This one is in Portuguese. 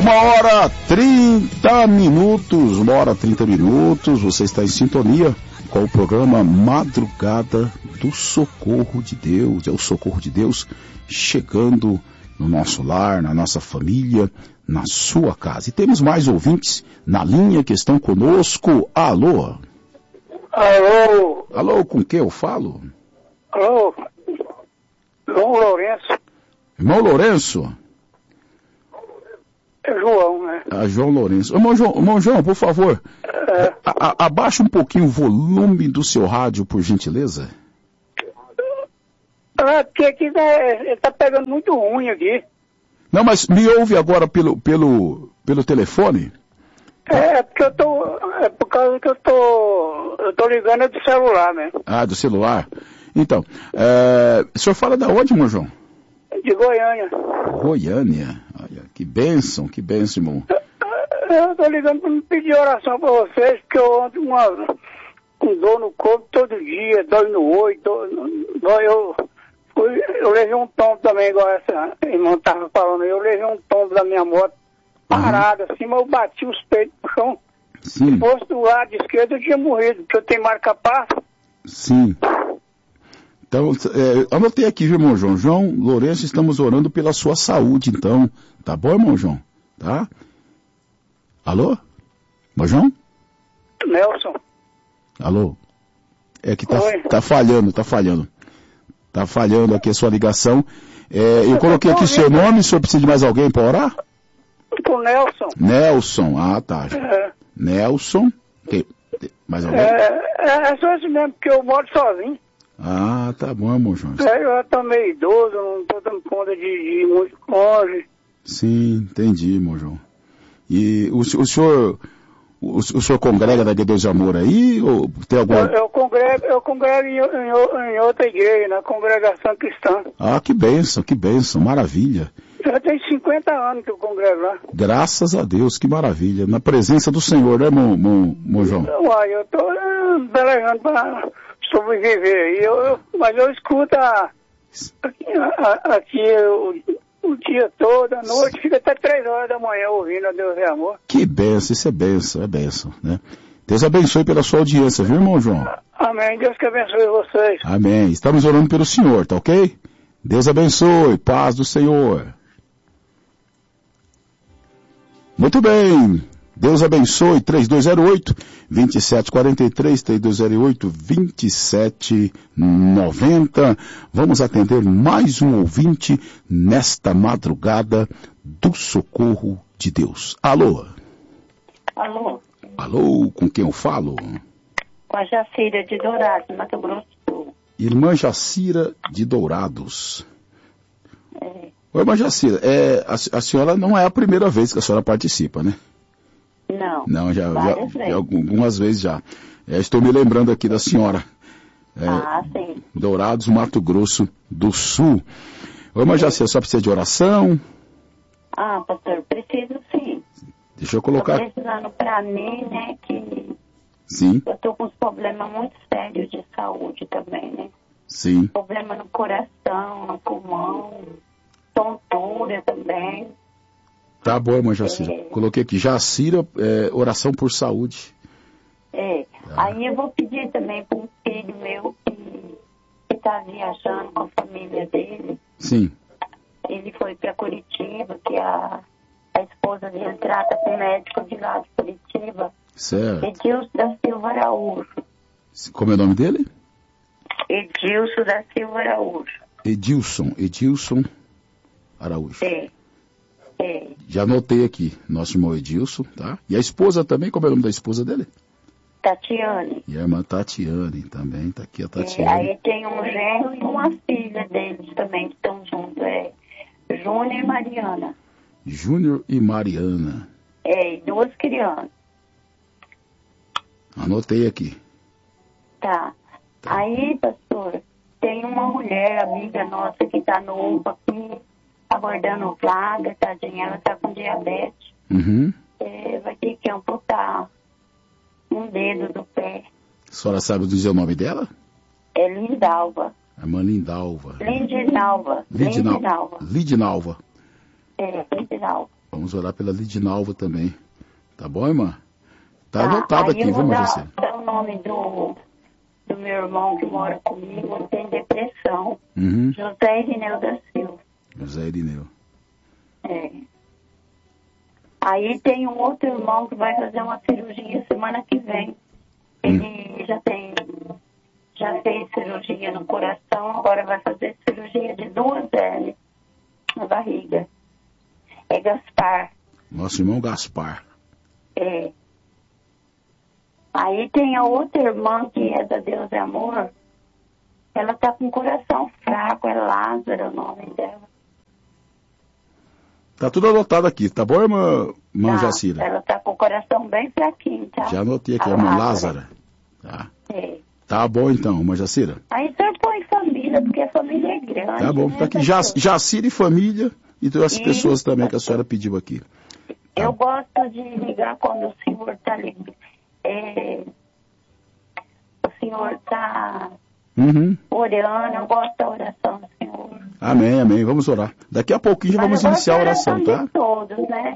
1h30, você está em sintonia com o programa Madrugada do Socorro de Deus. É o Socorro de Deus chegando no nosso lar, na nossa família, na sua casa. E temos mais ouvintes na linha que estão conosco. Alô? Alô? Alô, com quem eu falo? Alô? João Lourenço. Irmão Lourenço? É João, né? João Lourenço. Irmão João, por favor, abaixa um pouquinho o volume do seu rádio, por gentileza. Porque aqui tá pegando muito ruim aqui. Não, mas me ouve agora pelo telefone? Porque é por causa que eu tô ligando do celular, né? Ah, do celular. Então, o senhor fala da onde, irmão João? De Goiânia. Goiânia. Olha, que bênção, irmão. Eu tô ligando para me pedir oração para vocês, porque eu ando com dor no corpo todo dia, dói no olho, eu levei um tombo também, igual essa irmã tava falando, eu levei um tombo da minha moto parada, assim, mas eu bati os peitos no chão. Sim. Se fosse do lado esquerdo eu tinha morrido, porque eu tenho marca-passo. Sim. Então, anotei aqui, viu, irmão João? João Lourenço, estamos orando pela sua saúde, então. Tá bom, irmão João? Tá? Alô? Irmão João? Nelson. Alô? É que tá falhando. Tá falhando aqui a sua ligação. Eu coloquei aqui seu nome, o senhor precisa de mais alguém para orar? O Nelson. Nelson, tá. Nelson. Mais alguém? É só isso mesmo, porque eu moro sozinho. Ah, tá bom, irmão João. Eu tô meio idoso, não tô dando conta de ir muito longe. Sim, entendi, irmão João. E o senhor congrega da Deus de Amor aí? Ou tem alguma... Eu congrego em outra igreja, na congregação cristã. Ah, que bênção, maravilha. Já tem 50 anos que eu congrego lá. Graças a Deus, que maravilha. Na presença do Senhor, né, irmão João? Eu tô pelejando para sobreviver. Mas eu escuto aqui o dia todo, a noite, fica até 3 horas da manhã ouvindo a Deus é Amor. Que bênção, isso é bênção, né? Deus abençoe pela sua audiência, viu, irmão João? Amém, Deus que abençoe vocês. Amém, estamos orando pelo Senhor, tá ok? Deus abençoe, paz do Senhor. Muito bem, Deus abençoe, 3208-2743, 3208-2790. Vamos atender mais um ouvinte nesta madrugada do Socorro de Deus. Alô? Alô? Alô, com quem eu falo? Com a Jacira de Dourados, Mato Grosso do Sul. Irmã Jacira de Dourados. Oi, irmã Jacira, a senhora não é a primeira vez que a senhora participa, né? Não, já algumas vezes já. Estou me lembrando aqui da senhora. Sim. Dourados, Mato Grosso do Sul. Ô, irmã Jacira, só precisa de oração? Pastor, preciso sim. Deixa eu colocar... Estou precisando para mim, né, que... Sim. Eu estou com uns problemas muito sérios de saúde também, né? Sim. Problema no coração, no pulmão, tontura também. Tá bom, irmã Jacira. Coloquei aqui, Jacira, oração por saúde. Aí eu vou pedir também para um filho meu que está viajando com a família dele. Sim. Ele foi para Curitiba, que a esposa dele trata com o médico de lá de Curitiba. Certo. Edilson da Silva Araújo. Como é o nome dele? Edilson da Silva Araújo. Edilson Araújo. Já anotei aqui, nosso irmão Edilson, tá? E a esposa também, como é o nome da esposa dele? Tatiane. E a irmã Tatiane também, tá aqui a Tatiane. Aí tem um genro e uma filha deles também que estão juntos, Júnior e Mariana. Júnior e Mariana. E 2 crianças. Anotei aqui. Tá. Aí, pastor, tem uma mulher, amiga nossa, que tá no UPA aqui, aguardando vaga, tadinha, ela tá com diabetes. Uhum. Vai ter que amputar um dedo do pé. A senhora sabe dizer o nome dela? É Lindalva. A irmã Lindalva. Lidinalva. Lidinalva. Lidinalva. Vamos orar pela Lidinalva também. Tá bom, irmã? Tá anotado aqui, viu, irmã Jacira? Dá o nome do meu irmão que mora comigo, ele tem depressão. José Irineu da Silva. José Irineu. É. Aí tem um outro irmão que vai fazer uma cirurgia semana que vem. Ele já fez cirurgia no coração, agora vai fazer cirurgia de 2 hérnias na barriga. É Gaspar. Nosso irmão Gaspar. É. Aí tem a outra irmã que é da Deus é Amor. Ela tá com o coração fraco, é Lázaro o nome dela. Tá tudo anotado aqui, tá bom, irmã Jacira? Ela tá com o coração bem fraquinho, tá? Já anotei aqui, a irmã Lázara. Tá. É. Tá bom então, irmã Jacira. Aí você põe família, porque a família é grande. Tá bom, né, tá aqui Jacira e família e as pessoas também que a senhora pediu aqui. Tá. Eu gosto de ligar quando o senhor está ligando. O senhor está orando, eu gosto da oração do senhor. Amém, amém. Vamos orar. Daqui a pouquinho já vamos iniciar a oração, tá? De todos, né?